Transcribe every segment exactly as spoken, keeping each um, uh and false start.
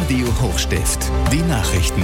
Radio Hochstift. Die Nachrichten.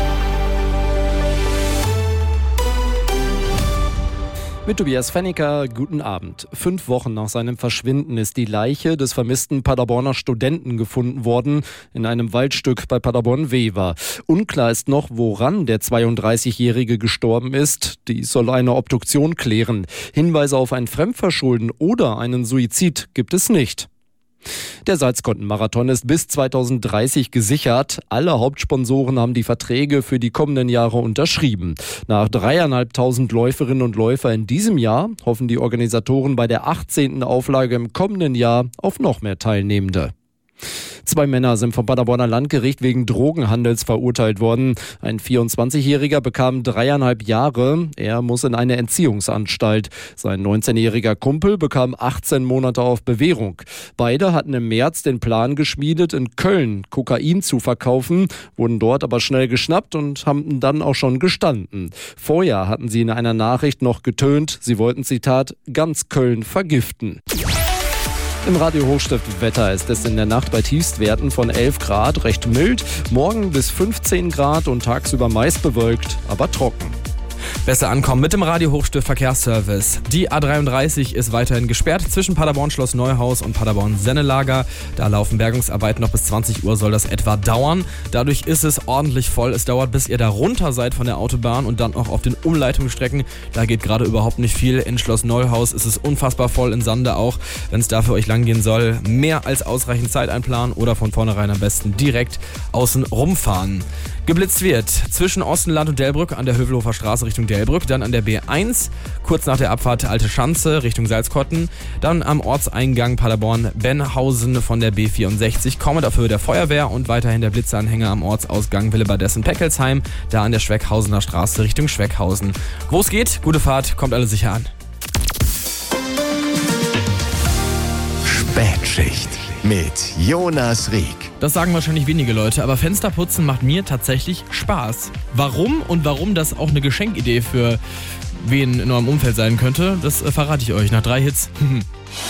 Mit Tobias Fennicker, guten Abend. Fünf Wochen nach seinem Verschwinden ist die Leiche des vermissten Paderborner Studenten gefunden worden, in einem Waldstück bei Paderborn-Wever. Unklar ist noch, woran der zweiunddreißigjährige gestorben ist. Dies soll eine Obduktion klären. Hinweise auf ein Fremdverschulden oder einen Suizid gibt es nicht. Der Salzkonten-Marathon ist bis zweitausenddreißig gesichert. Alle Hauptsponsoren haben die Verträge für die kommenden Jahre unterschrieben. Nach dreieinhalbtausend Läuferinnen und Läufer in diesem Jahr hoffen die Organisatoren bei der achtzehnten Auflage im kommenden Jahr auf noch mehr Teilnehmende. Zwei Männer sind vom Paderborner Landgericht wegen Drogenhandels verurteilt worden. Ein vierundzwanzigjähriger bekam dreieinhalb Jahre. Er muss in eine Entziehungsanstalt. Sein neunzehnjähriger Kumpel bekam achtzehn Monate auf Bewährung. Beide hatten im März den Plan geschmiedet, in Köln Kokain zu verkaufen, wurden dort aber schnell geschnappt und haben dann auch schon gestanden. Vorher hatten sie in einer Nachricht noch getönt, sie wollten, Zitat, ganz Köln vergiften. Im Radio Hochstift Wetter ist es in der Nacht bei Tiefstwerten von elf Grad recht mild, morgen bis fünfzehn Grad und tagsüber meist bewölkt, aber trocken. Besser ankommen mit dem Radio Hochstift Verkehrsservice. Die A dreiunddreißig ist weiterhin gesperrt zwischen Paderborn Schloss Neuhaus und Paderborn Sennelager. Da laufen Bergungsarbeiten noch bis zwanzig Uhr soll das etwa dauern. Dadurch ist es ordentlich voll. Es dauert, bis ihr da runter seid von der Autobahn und dann auch auf den Umleitungsstrecken. Da geht gerade überhaupt nicht viel. In Schloss Neuhaus ist es unfassbar voll, in Sande auch. Wenn es da für euch lang gehen soll, mehr als ausreichend Zeit einplanen oder von vornherein am besten direkt außen rumfahren. Geblitzt wird zwischen Ostenland und Delbrück an der Hövelhofer Straße Richtung Delbrück, dann an der B eins, kurz nach der Abfahrt Alte Schanze Richtung Salzkotten, dann am Ortseingang Paderborn-Benhausen von der B vierundsechzig, kommend auf Höhe der Feuerwehr und weiterhin der Blitzeanhänger am Ortsausgang Willebadessen-Peckelsheim, da an der Schweckhausener Straße Richtung Schweckhausen. Wo es geht, gute Fahrt, kommt alle sicher an. Spätschicht mit Jonas Rieck. Das sagen wahrscheinlich wenige Leute, aber Fensterputzen macht mir tatsächlich Spaß. Warum und warum das auch eine Geschenkidee für wen in eurem Umfeld sein könnte, das verrate ich euch nach drei Hits.